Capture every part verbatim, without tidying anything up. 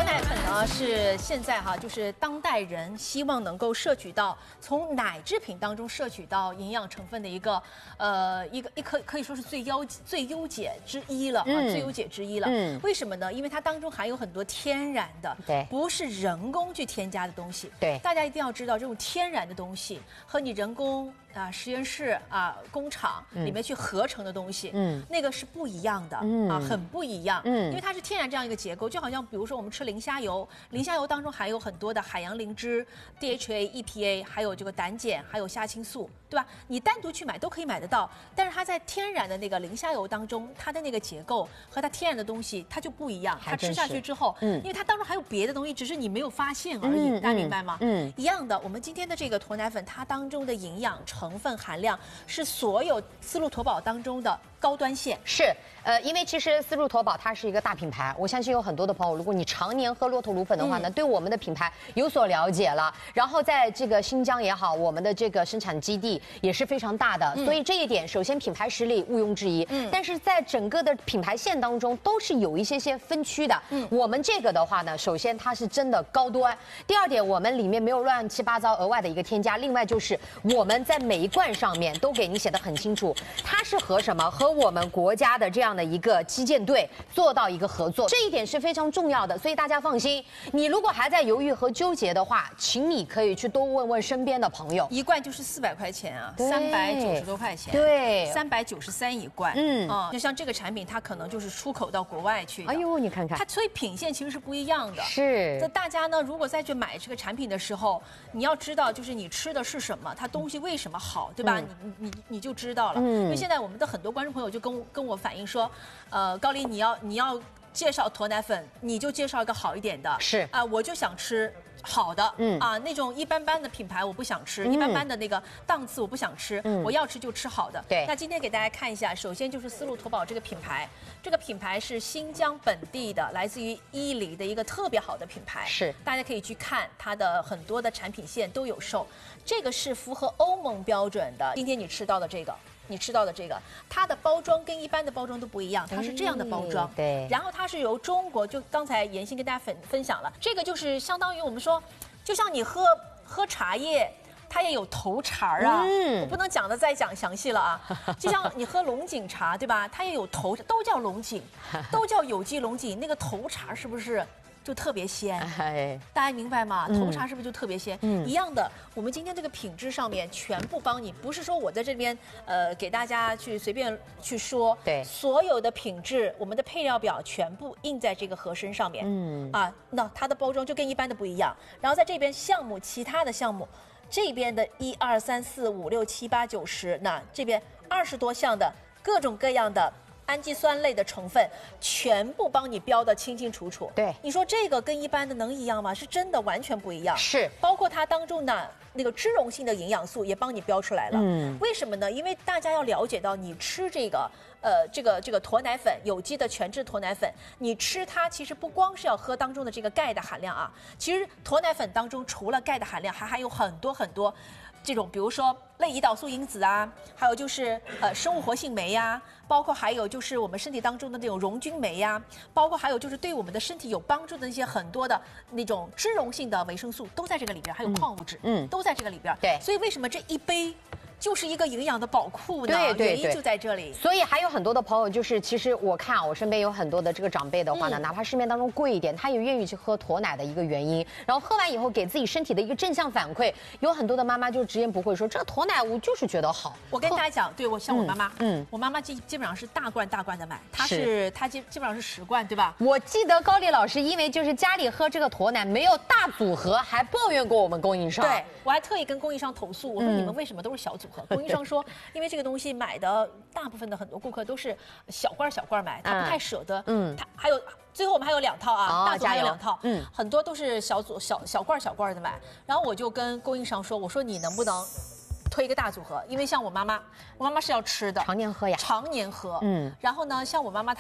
奶粉呢是现在哈，就是当代人希望能够摄取到从奶制品当中摄取到营养成分的一个呃一个一可可以说是最优最优解之一了啊，嗯、最优解之一了。嗯，为什么呢？因为它当中含有很多天然的， 对， 不是人工去添加的东西。 对， 大家一定要知道，这种天然的东西和你人工啊实验室啊工厂里面去合成的东西，嗯，那个是不一样的，嗯啊，很不一样，嗯，因为它是天然这样一个结构，就好像比如说我们吃磷虾油，磷虾油当中含有很多的海洋磷脂、D H A、E P A， 还有这个胆碱，还有虾青素，对吧？你单独去买都可以买得到，但是它在天然的那个磷虾油当中，它的那个结构和它天然的东西它就不一样，它吃下去之后，嗯，因为它当中还有别的东西，只是你没有发现而已，大家明白吗？嗯，一样的，我们今天的这个驼奶粉，它当中的营养成分含量是所有丝路驼宝当中的高端线。 是，呃，因为其实丝路驼宝它是一个大品牌，我相信有很多的朋友，如果你常年喝骆驼乳粉的话呢，嗯、对我们的品牌有所了解了。然后在这个新疆也好，我们的这个生产基地也是非常大的，嗯、所以这一点首先品牌实力毋庸置疑。嗯，但是在整个的品牌线当中都是有一些些分区的。嗯，我们这个的话呢，首先它是真的高端，第二点我们里面没有乱七八糟额外的一个添加，另外就是我们在每一罐上面都给你写得很清楚，它是和什么和我们国家的这样的一个击剑队做到一个合作，这一点是非常重要的，所以大家放心。你如果还在犹豫和纠结的话，请你可以去多问问身边的朋友。 一罐就是四百块钱啊，三百九十多块钱， 对， 三百九十三一罐。嗯啊、嗯，就像这个产品，它可能就是出口到国外去的。 哎呦，你看看， 它所以品线其实是不一样的。 是， 那大家呢，如果再去买这个产品的时候，你要知道，就是你吃的是什么，它东西为什么好，对吧？嗯、你你你就知道了。嗯，因为现在我们的很多观众朋友就跟我跟我反映说，呃，高丽，你要你要介绍驼奶粉，你就介绍一个好一点的。 是啊、呃，我就想吃好的，嗯啊，那种一般般的品牌我不想吃，嗯、一般般的那个档次我不想吃，嗯、我要吃就吃好的。 对， 那今天给大家看一下，首先就是丝路驼宝这个品牌，这个品牌是新疆本地的，来自于伊犁的一个特别好的品牌， 是大家可以去看它的很多的产品线都有售，这个是符合欧盟标准的。今天你吃到的这个。你吃到的这个，它的包装跟一般的包装都不一样，它是这样的包装， 嗯、对。 然后它是由中国，就刚才妍希跟大家分分享了，这个就是相当于我们说，就像你喝喝茶叶。它也有头茶啊，嗯、我不能讲的再讲详细了啊。就像你喝龙井茶，对吧？它也有头，都叫龙井，都叫有机龙井。那个头茶是不是就特别鲜？哎、大家明白吗？头茶是不是就特别鲜？嗯、一样的，我们今天这个品质上面全部帮你，不是说我在这边呃给大家去随便去说， 对， 所有的品质，我们的配料表全部印在这个盒身上面。嗯啊，那它的包装就跟一般的不一样。然后在这边项目，其他的项目。这边的一二三四五六七八九十，那这边二十多项的各种各样的氨基酸类的成分，全部帮你标的清清楚楚。 对， 你说这个跟一般的能一样吗？是真的完全不一样。 是， 包括它当中的那个脂溶性的营养素也帮你标出来了。嗯，为什么呢？因为大家要了解到，你吃这个。呃，这个这个驼奶粉，有机的全脂驼奶粉，你吃它其实不光是要喝当中的这个钙的含量啊，其实驼奶粉当中除了钙的含量，还含有很多很多，这种比如说类胰岛素因子啊，还有就是呃生物活性酶呀、啊，包括还有就是我们身体当中的那种溶菌酶呀、啊，包括还有就是对我们的身体有帮助的那些很多的那种脂溶性的维生素都在这个里边，还有矿物质，嗯，都在这个里边。 对， 所以为什么这一杯？就是一个营养的宝库呢， 对对对， 原因就在这里。 所以还有很多的朋友，就是其实我看啊，我身边有很多的这个长辈的话呢，嗯、哪怕市面当中贵一点，他也愿意去喝驼奶的一个原因。然后喝完以后给自己身体的一个正向反馈，有很多的妈妈就直言不讳说，这个驼奶我就是觉得好。 我跟大家讲，对我像我妈妈，嗯，嗯我妈妈基基本上是大罐大罐的买，她是, 是她基基本上是十罐，对吧？ 我记得高丽老师因为就是家里喝这个驼奶没有大组合，还抱怨过我们供应商。 对，我还特意跟供应商投诉，我说你们为什么都是小组合？供应商说。因为这个东西买的大部分的很多顾客都是小罐小罐买，他不太舍得。嗯，他还有最后我们还有两套啊，哦、大组还有两套，嗯，很多都是小组小小罐小罐的买。然后我就跟供应商说，我说你能不能推一个大组合？因为像我妈妈，我妈妈是要吃的， 常年喝呀， 常年喝。嗯，然后呢，像我妈妈她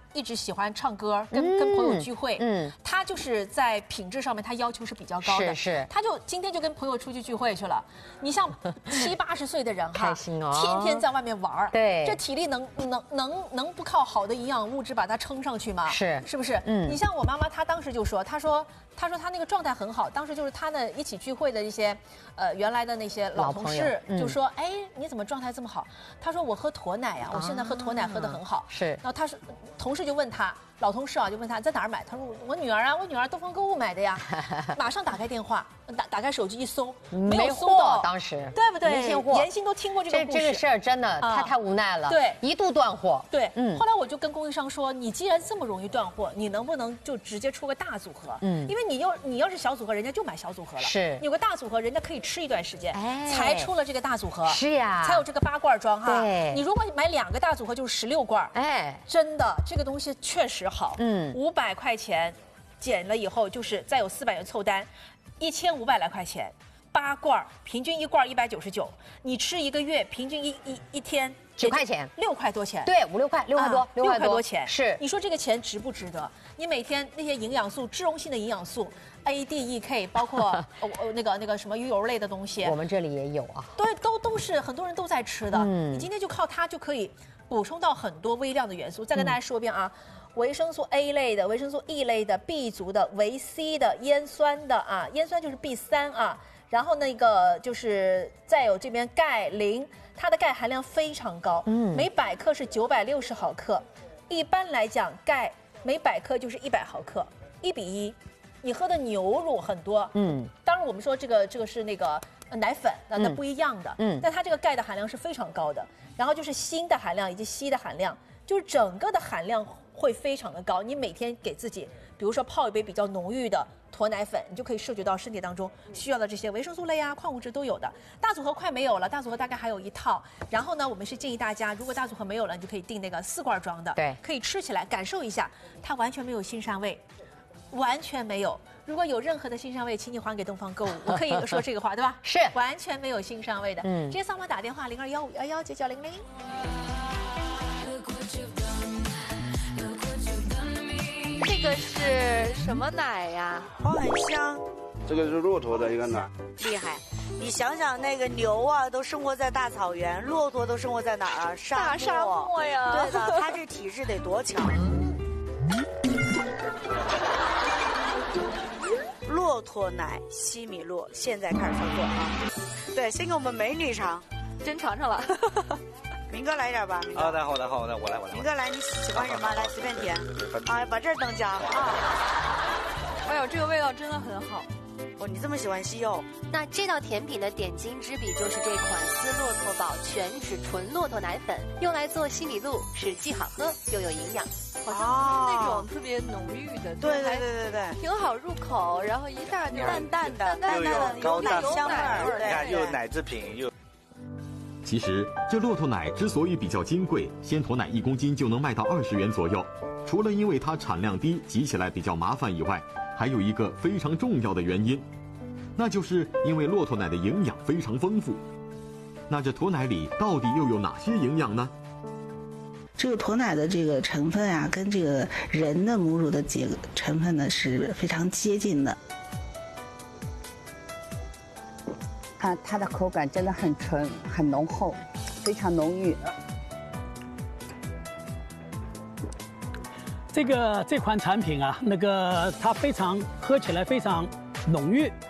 一直喜欢唱歌，跟、嗯、跟朋友聚会，嗯，他就是在品质上面他要求是比较高的， 是是， 他就今天就跟朋友出去聚会去了。你像七八十岁的人哈， 开心哦， 天天在外面玩， 对， 这体力能能能能不靠好的营养物质把它撑上去吗？ 是， 是不是？嗯，你像我妈妈，她当时就说，她说。他说他那个状态很好，当时就是他呢一起聚会的一些，呃原来的那些老同事就说，哎、嗯，你怎么状态这么好？他说我喝驼奶呀、啊，我现在喝驼奶喝得很好。啊、 是。 然后他是同事就问他，老同事啊就问他在哪儿买？他说我女儿啊，我女儿东方购物买的呀。马上打开电话，打打开手机一搜，没有搜到， 当时对不对？ 没现货。 妍心都听过这个故事。 这这个事儿真的，他太无奈了。 对， 一度断货。 对，嗯。后来我就跟供应商说，你既然这么容易断货，你能不能就直接出个大组合？嗯，因为你要你要是小组合，人家就买小组合了。 是， 有个大组合，人家可以吃一段时间，哎，才出了这个大组合。 是呀， 才有这个八罐装哈。 对， 你如果买两个大组合，就是十六罐。 哎， 真的，这个东西确实好。嗯，五百块钱，减了以后就是再有四百元凑单，一千五百来块钱，八罐，平均一罐一百九十九，你吃一个月，平均一一一天。 九块钱， 六块多钱， 对，五六块，六块多， 六块多钱， 是。 你说这个钱值不值得？你每天那些营养素、脂溶性的营养素 ，A D E K， 包括呃那个那个什么鱼油类的东西， 我们这里也有啊。 对，都都是很多人都在吃的。嗯，你今天就靠它就可以补充到很多微量的元素。再跟大家说一遍啊，维生素 A 类的、维生素 E 类的、B 族的、维 C 的、烟酸的啊，烟酸就是 B 三啊。然后那个就是再有这边钙磷，它的钙含量非常高，嗯，每百克是九百六十毫克，一般来讲钙每百克就是一百毫克，一比一。你喝的牛乳很多，嗯，当然我们说这个这个是那个奶粉，那那不一样的，嗯，但它这个钙的含量是非常高的。然后就是锌的含量以及硒的含量，就是整个的含量会非常的高。你每天给自己，比如说泡一杯比较浓郁的驼奶粉，你就可以摄取到身体当中需要的这些维生素类啊、矿物质都有的。大组合快没有了，大组合大概还有一套。然后呢，我们是建议大家，如果大组合没有了，你就可以订那个四罐装的， 对， 可以吃起来感受一下，它完全没有腥膻味，完全没有。如果有任何的腥膻味，请你还给东方购物。我可以说这个话，对吧？ 是， 完全没有腥膻味的。嗯，直接扫码打电话零二幺五幺幺九九零零。 这个是什么奶呀？ 哦，很香。 这个是骆驼的一个奶， 厉害。你想想，那个牛啊，都生活在大草原，骆驼都生活在哪儿啊？沙漠。 沙漠呀。 对的，它这体质得多强。骆驼奶西米露，现在开始操作啊！对，先给我们美女尝， 真尝尝了。 明哥来点吧。 好的，好的，好的，我来，我来。 明哥来，你喜欢什么？来，随便点。啊，把这儿等加啊！ 哎呦，这个味道真的很好。 哦，你这么喜欢西柚？ 那这道甜品的点睛之笔就是这款丝骆驼宝全脂纯骆驼奶粉，用来做西米露，是既好喝又有营养。 好像不是那种特别浓郁的， 对对对对对， 挺好入口，然后一下就淡淡的、淡淡的有奶香味儿， 你看又有奶制品又。 其实这骆驼奶之所以比较金贵，鲜驼奶一公斤就能卖到二十元左右，除了因为它产量低，挤起来比较麻烦以外，还有一个非常重要的原因，那就是因为骆驼奶的营养非常丰富。那这驼奶里到底又有哪些营养呢？ 这个驼奶的这个成分啊，跟这个人的母乳的结成分呢是非常接近的。 看它的口感真的很纯，很浓厚，非常浓郁。 这个这款产品啊，那个它非常喝起来非常浓郁，